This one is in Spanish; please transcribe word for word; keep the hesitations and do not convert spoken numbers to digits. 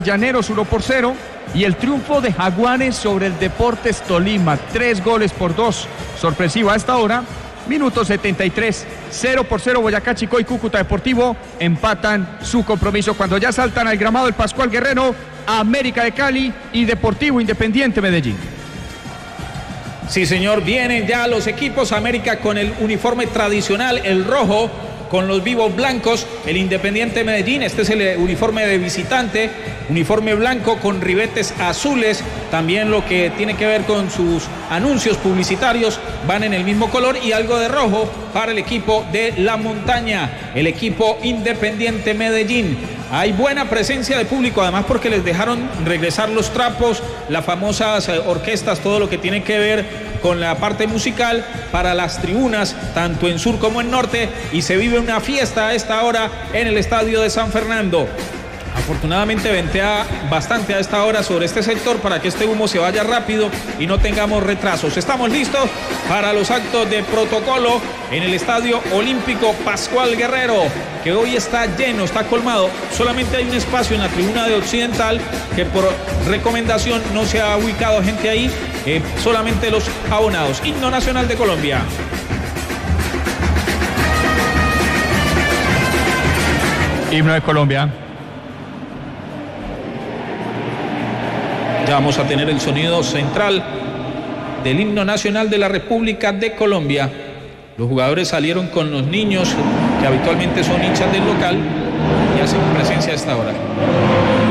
Llaneros uno por cero y el triunfo de Jaguares sobre el Deportes Tolima, tres goles por dos, sorpresiva a esta hora, minuto setenta y tres, cero por cero Boyacá Chicó y Cúcuta Deportivo empatan su compromiso cuando ya saltan al gramado el Pascual Guerrero, América de Cali y Deportivo Independiente Medellín. Sí señor, vienen ya los equipos, América con el uniforme tradicional, el rojo, con los vivos blancos, el Independiente Medellín, este es el uniforme de visitante, uniforme blanco con ribetes azules, también lo que tiene que ver con sus anuncios publicitarios van en el mismo color y algo de rojo para el equipo de La Montaña, el equipo Independiente Medellín. Hay buena presencia de público, además porque les dejaron regresar los trapos, las famosas orquestas, todo lo que tiene que ver con la parte musical para las tribunas, tanto en sur como en norte, y se vive una fiesta a esta hora en el estadio de San Fernando. Afortunadamente ventea bastante a esta hora sobre este sector para que este humo se vaya rápido y no tengamos retrasos. Estamos listos para los actos de protocolo en el Estadio Olímpico Pascual Guerrero, que hoy está lleno, está colmado. Solamente hay un espacio en la tribuna de Occidental que por recomendación no se ha ubicado gente ahí, eh, solamente los abonados. Himno Nacional de Colombia. Himno de Colombia. Ya vamos a tener el sonido central del himno nacional de la República de Colombia. Los jugadores salieron con los niños que habitualmente son hinchas del local y hacen presencia a esta hora.